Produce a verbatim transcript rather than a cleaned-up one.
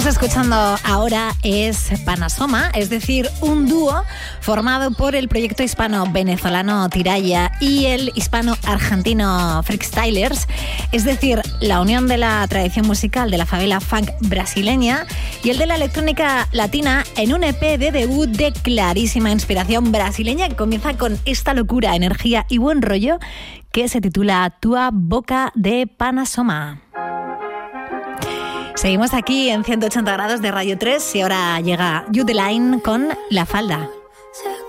estamos escuchando ahora es Panasoma, es decir, un dúo formado por el proyecto hispano-venezolano Tiraya y el hispano-argentino Freakstylers, es decir, la unión de la tradición musical de la favela funk brasileña y el de la electrónica latina en un E P de debut de clarísima inspiración brasileña que comienza con esta locura, energía y buen rollo que se titula Tua Boca de Panasoma. Seguimos aquí en ciento ochenta grados de Radio tres y ahora llega You The Line con La Falda.